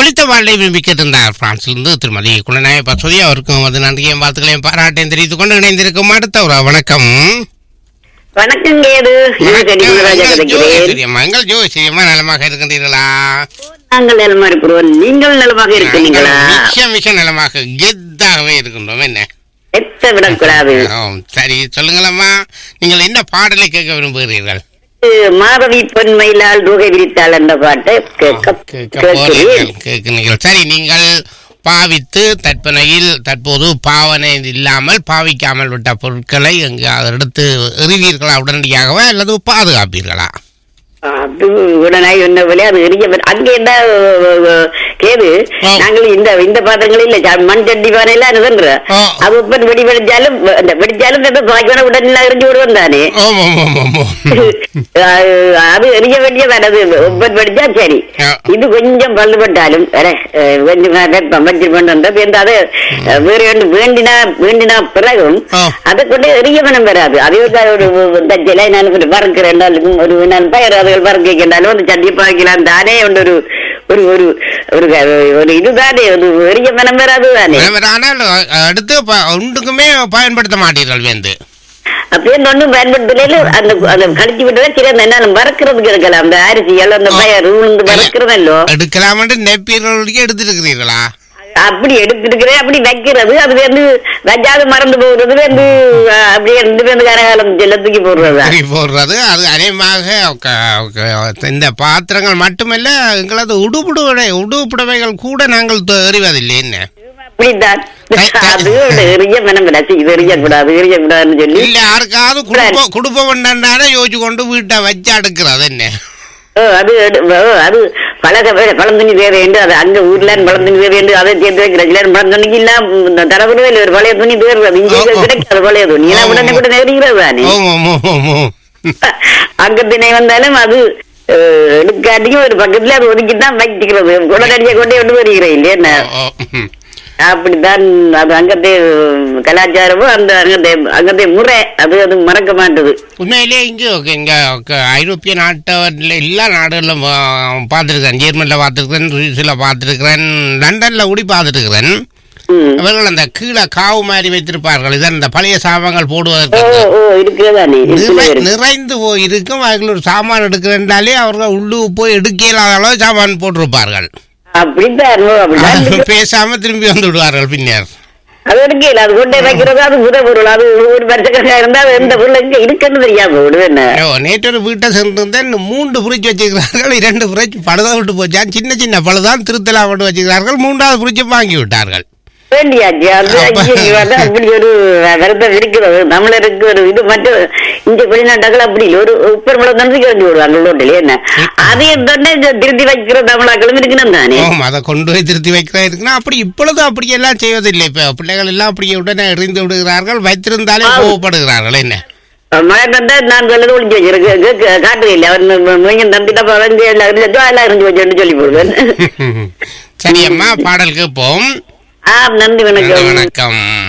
ஒலித்த வாழ்வை விரும்பி கேட்டிருந்தார் பிரான்சிலிருந்து திருமதி குணநாய பசுதி. அவருக்கும் அது நன்றியையும் வாழ்த்துக்களையும் பாராட்டையும் தெரிவித்துக் கொண்டு இணைந்திருக்கும் அடுத்த ஒரு வணக்கம். வணக்கம் கேது. எங்கள் ஜோசியம்மா நலமாக இருக்கின்றீர்களா? நாங்கள் நலமா இருக்கிறோம். நீங்கள் நலமாக இருக்கிறீங்களா? மிக நலமாக கெத்தாகவே இருக்கின்றோம். என்ன எத்த விடக்கூடாது. சரி, சொல்லுங்களம்மா, நீங்கள் என்ன பாடலை கேட்க விரும்புகிறீர்கள்? மாதவி பொன்மையிலால் தூகை விரித்தாள் என்ற பாட்டை கேட்கிறீர்கள். சரி, நீங்கள் பாவித்து தற்பனையில் தற்போது பாவனை இல்லாமல் பாவிக்காமல் விட்ட பொருட்களை எங்காவது எடுத்து எறிவீர்களா உடனடியாகவா அல்லது பாதுகாப்பீர்களா? அது உடனே என்ன போல அது எரிய அங்கே என்ன கேது. நாங்கள் இந்த பாத்திரங்கள் இல்ல மண் சட்டி பானையில அனுதுன்ற அது உப்பன் வெடிச்சாலும் உடனே எரிஞ்சு விடுவோம் தானே. அது எரிய வேண்டியதான். அது உப்பன் வெடிச்சா சரி. இது கொஞ்சம் பல்லுபட்டாலும் கொஞ்சம் வெப்பம் வச்சிருப்பேன். அது வேற ஒன்று வேண்டினா பிறகும் அதை கொண்டு எரிய மனம் வராது. அதே ஒரு நான் வறுக்கிறேன் ஒரு நான் பயிர் பறக்கின்றாலும் அந்த சட்டி பாய்க்கலாம் தானே. ஒரு ஒரு ஒரு இதுதானே ஒரு பெரிய மனம் வராது தானே. அடுத்து ஒன்றுக்குமே பயன்படுத்த மாட்டீர்கள் வேந்து அப்படியே ஒன்றும் பயன்படுத்தல. அந்த கழிச்சு விட்டுதான் சில என்ன மறக்கிறதுக்கு எடுக்கலாம். அந்த அரிசிகள் அந்த பயிர் உளுந்து மறக்கிறதல்லோ எடுக்கலாம் நெப்பீர்களுக்கு எடுத்துட்டு இருக்கிறீர்களா? அப்படி எடுத்துருக்கிறேன். அப்படி வைக்கிறது அது வந்து வச்சாது மறந்து போடுறது வந்து அப்படியே ரெண்டு கரகாலம் செல்லத்துக்கு போடுறது. அது அநேகமாக இந்த பாத்திரங்கள் மட்டுமல்ல, எங்களது உடுப்புடவைகள் கூட நாங்கள் எறிவதில்லை. என்ன அப்படித்தான். அது எரிய மனம் இது எரியக்கூடாது எரியக்கூடாதுன்னு சொல்லி இல்ல யாருக்காவது குடுப்பம் யோசிச்சு கொண்டு வீட்டை வச்சு அடுக்கிறது. என்ன அது அது பழந்தண்ணி தேவைண்டு அது அங்க ஊர்ல பழந்தண்ணி தேவைண்டு அதை சேர்த்து வைக்கிறேன். பழந்தண்ணிக்கு இல்ல தரவுறவே இல்லை. ஒரு பழைய துணி தேர்றது இங்கே கிடைக்காது. பழைய துணி எல்லாம் உடனே கூட நெருங்கிறது தானே. அங்க திணை வந்தாலும் அது எடுக்காட்டியும் ஒரு பக்கத்துல அது ஒதுக்கிதான் வைக்கிறது. உடனடியாக கொண்டே கொண்டு வருகிறேன் இல்லையா. அப்படித்தான் அது அங்கத்தே கலாச்சாரமும் அந்த அங்கத்தே முறை. அது மறக்க மாட்டது. உண்மையிலேயே இங்க ஐரோப்பிய நாட்டில் எல்லா நாடுகளிலும் பார்த்துருக்கிறேன். ஜெர்மன்ல பார்த்துருக்கிறேன், சுவிஸ்ல பார்த்துருக்கிறேன், லண்டன்ல கூடி பார்த்துருக்கிறேன். அவர்கள் அந்த கீழே காவு மாதிரி வைத்திருப்பார்கள். இதான் இந்த பழைய சாமான்கள் போடுவதற்கு நிறைந்து போய் இருக்கும். அவர்கள் ஒரு சாமான் எடுக்கிறேன்டாலே அவர்கள் உள்ளு போய் எடுக்கலாத அளவு சாமான் போட்டிருப்பார்கள். பேசாம திரும்பி வந்து விடுவார்கள். பின்னர் அது எடுக்கல. அது கொண்டே வைக்கிறது. அது புத பொருள். அது ஒரு வருஷக்கா இருந்தா எந்த பொருள் எங்க இருக்குன்னு தெரியாம விடுவேன். நேற்று ஒரு வீட்டை சென்றிருந்தேன். 3 ஃப்ரிட்ஜ் வச்சுக்கிறார்கள். 2 ஃப்ரிட்ஜ் பழுதா விட்டு போச்சா. சின்ன சின்ன பழுதான் திருத்தலா விட்டு வச்சுக்கிறார்கள். 3வது ஃப்ரிட்ஜை வாங்கி விட்டார்கள். அப்படி ஒரு வருத்தம் இருக்கிறது. தமிழருக்கு ஒரு இது மட்டும் இங்க வெளிநாட்டாக்கள் அப்படி ஒரு உப்பர் மிளகு தந்து கிளம்பி விடுவாங்க. என்ன அதையும் திருத்தி வைக்கிற தமிழாக்களும் இருக்கணும் தானே. அதை கொண்டு போய் திருத்தி வைக்கிறா இருக்குன்னா அப்படி இப்பொழுது அப்படி எல்லாம் செய்வதில்லை. இப்ப பிள்ளைகள் எல்லாம் அப்படியே உடனே எறிந்து விடுகிறார்கள். வைத்திருந்தாலே கோவப்படுகிறார்கள். என்ன மழை தந்தா நான் சொல்லது ஒழிஞ்சு வச்சிருக்கேன். காட்டு இல்லை அவன் தம்பிட்டா எல்லாம் இருந்து வச்சு சொல்லி போடுவேன். சரி அம்மா, பாடல் கேட்போம். நன்றி, வணக்கம். வணக்கம்.